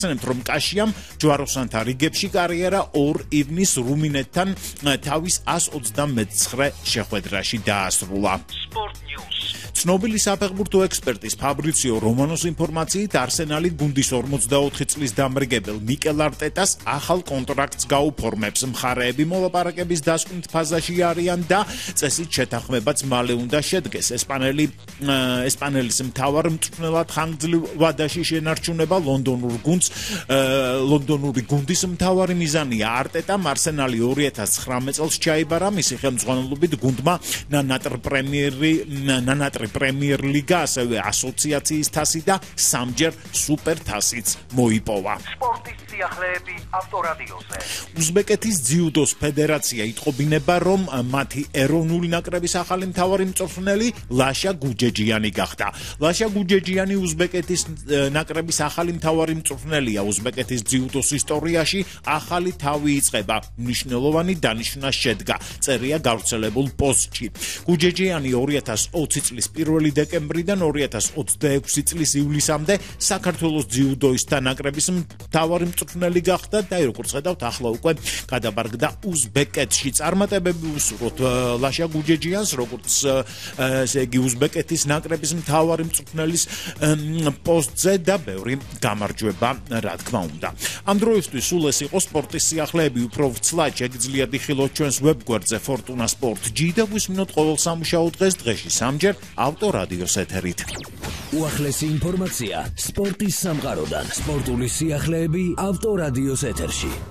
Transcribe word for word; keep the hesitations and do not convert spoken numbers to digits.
რომ კაშიამ ჯვაროსანთა რიგებში კარიერა ორ ივნის რუმინეთთან თავის ას ოცდამეცხრე შეხვედრაში დაასრულა. ცნობილი საფეხბურთო ექსპერტის ფაბრიციო რომანოს ინფორმაციით არსენალი გუნდის ორმოცდაოთხი წლის დამრიგებელ მიკელ არტეტას ახალ კონტრაქტს გაუფორმებს. მხარეები მოლაპარაკების დასკვნით ფაზაში არიან და წესით შეთანხმებაც მალე უნდა შედგეს. ესპანელი ესპანელის მთავარ მწვრთნელად ხანგრძლივ ვადაში შენარჩუნება ლონდონურ გუნდს ლონდონური გუნდის მთავარი მიზანია. არტეტამ არსენალი ორი ათას ცხრამეტ წელს ჩაიბარა, მისი ხელმძღვანელობით გუნდმა ნანატრ პრემიერი ნანატრი პრემიერ ლიგა, ასევე ასოციაციის თასი და სამჯერ სუპერ თასიც მოიპოვა. სპორტის სიახლეები ავტორადიოზე. უზბეკეთის ძიუდოს ფედერაცია იტყობინება, რომ მათი ეროვნული ნაკრების ახალი მთავარი მწვრთნელი ლაშა გუჯეჯიანი გახდა. ლაშა გუჯეჯიანი უზბეკეთის ნაკრების ახალი მთავარი მწვრთნელია. უზბეკეთის ძიუდოს ისტორიაში ახალი თავი იწყება. მნიშვნელოვანი დანიშვნა შედგა. წერია გავრცელებულ პოსტში. გუჯეჯიანი ორი ათას ოცი წლის პირველი დეკემბრიდან ორი ათას ოცდაექვსი წლის ივლისამდე საქართველოს ძიუდოისტთა ნაკრების მთავარი მწვრთნელი გახდა და როგორც ხედავთ, ახლა უკვე გადაბარგდა უზბეკეთში. წარმატებები უსურვოთ ლაშა გუჯეჯიანს, როგორც ესე იგი უზბეკეთის ნაკრების მთავარი მწვრთნელის პოსტზე და ბევრი გამარჯვება, რა თქმა უნდა. ამ დროისთვის სულ ეს იყო სპორტის სიახლეები. უფრო ვრცლად შეგიძლიათ იხილოთ ჩვენს ვებგვერდზე Fortuna Sport G და გვისმინოთ ყოველ სამუშაო დღეს დღეში სამჯერ ავტორადიოს ეთერით. უახლესი ინფორმაცია სპორტის სამყაროდან. სპორტული სიახლეები ავტორადიოს ეთერში.